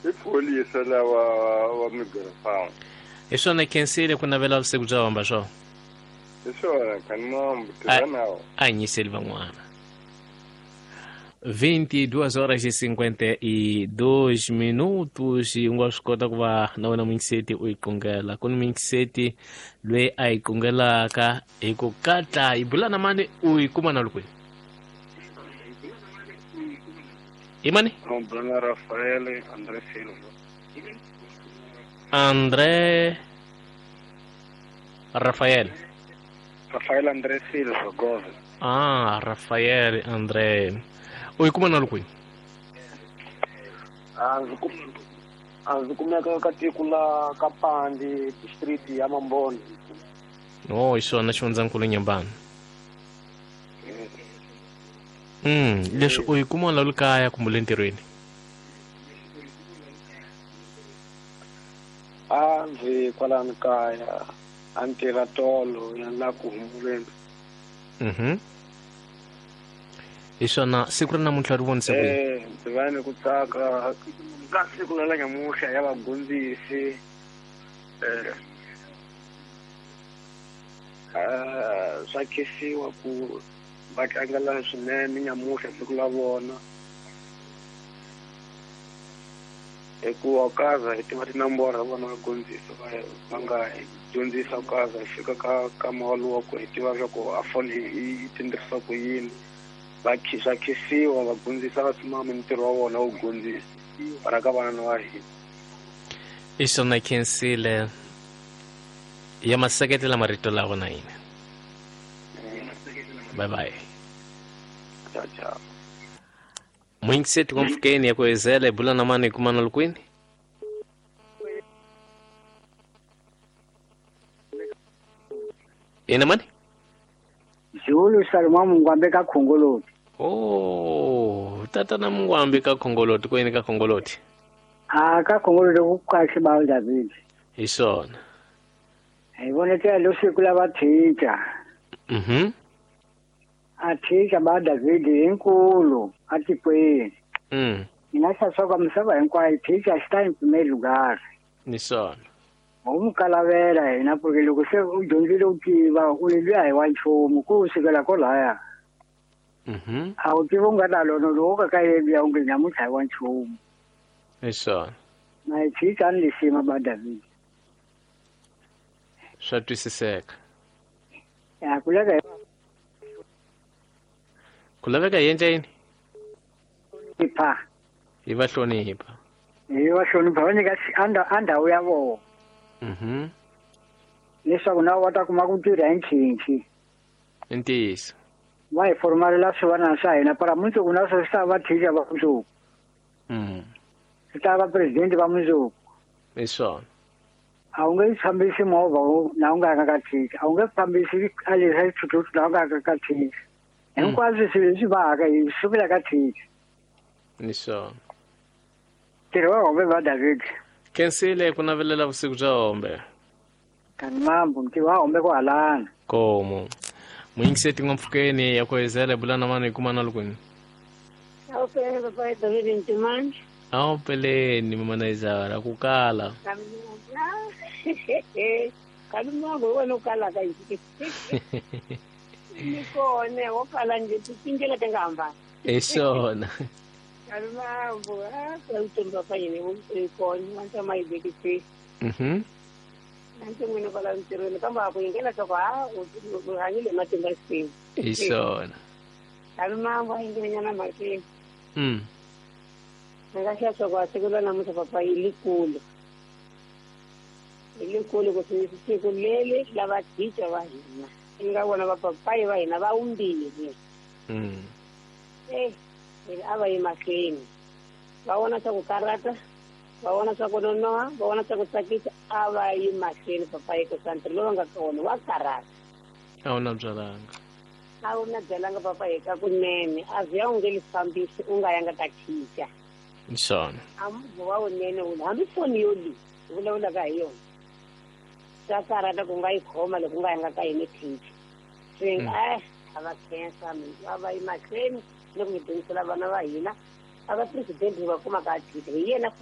Ipolisa la wa migração. Hi swona khensile ku navela vusiku bya homba swo Hi swona kanimambo tirhanawo. a hi nyiseli van'wana 22 horas e 52 minutos u nga swi kota ku va na wena mingiseti u yi qungela ku ni mingiseti loyi a yi qungelaka hi ku katla hi bula na mani u yi kuma na lokweni hi mani Bruno Rafael André Silva. André Rafael Rafael André Silva Gove. Rafael André u yi kuma na lokweni Ndzi kumeka ka tiko la Kapandi district ya Mamboni. hi swona xifundzankulu Nyembani leswi u yi kuma la kaya kumbe le ntirhweni Ndzi kwalani kaya a ni tirha tolo ya la ku humuleni. hi swona siku ri namuntlha ri vonise ku yini Ndzi va ni ku tsaka ka siku la namuntlha ya vagondzisi. Swa khisiwa ku va tlangela swinene namuntlha siku la vona. Hikuva kaza hi tiva tinambara vona vagondzisi va nga hi dyondzisa kaza hi fika ka maholo wa ku hi tiva swa ku a foni hi tindrisa ku yini swa khisiwa vagondzisa va tshama mintirho wa vona wu gondzisa para ka vana va hina. hi swona khensile ya maseketela marito lawa na yini bye bye Ciao. mwingiseti kwa mfukeni ya kuwezela ibula na mani kumana lukwini ina mani Zulu Salma Mungwambe ka Khongoloti. tata na Mungwambe ka Khongoloti kwini ka Khongoloti Ka Khongoloti ku kahle ba David. hi swona Hi vonete lo siku la va teacher. A teacher ba David inkulu a tikweni. Ina saswa msaba hinkwayo teacher sta in primeiro lugar. ni swona Umkalavela hina porque loko se u dyondzile u tiva u lelwa hi wa nchumu ku sikela ko laya. A u tiva u nga na lona loko ka yebi ya u nge namuntlha hi wa nchumu. hi swona Na teacher ni lisima ba David. swa twisiseka Ya kuleka ku laveka hi endla yini ipha. hi va hlonipha Hi wa hlonipha va nyika andhawu ya vona. Leswaku na va ta kuma ku tirha hi nkhinkhi. i ntiyiso Va hi formalela swivana swa hina para mundzuku na swo swi ta va teacher va mundzuku. Swi ta va president va mundzuku. hi swona A wu nge fambisi movha na u nga yanga ka teacher. A wu nge fambisi a leswi swithuthuthu na u nga yanga ka teacher. Hinkwaswo swilo leswi vaka hi sukela ka teacher. ni swona Ntirho wa hombe va David. khensile ku navelela vusiku bya hombe Kanimambo ntirho wa hombe ku halana. komo mwingiseti ngomfukeni ya kuwezela ibula na mani kumana lukwini Okay, Papa David Ntimani. awu peleni mama Naizara ku kala Kanimambo wena ukala ka yini? Nikone wakala nje tindlela tengamba. hi swona Kanimambo ka utomba pa yini ukone manje mayibekisi. Nanti mwini kwala ntirweni kamba hapo ingela sokwa uhanyile matimba simu. hi swona Kanimambo ingela nyana makini. Ngasha kwa siku la namuhla papa ilikulu ku siku leli lava teacher va hina inga vona va papai va hina va umbile a va yi mahlweni va vona swa ku karata va vona swa ku nonoha va vona swa ku tsakisa a va yi mahlweni papai ku santi lowu nga kona wa karata a wu na byalanga a wu na byalanga papai ka kunene a vya u nge li fambisi u nga yanga ka teacher hi swona amuva wunene wula hambi foni yo li vulavulaka hi yona swa karata ku nga yi khoma loko u nga yanga ka yini teacher swi a va khensa a va yi mahlweni ni ku hi dyondzisela vana va hina a va presidente va kumaka teacher hi yena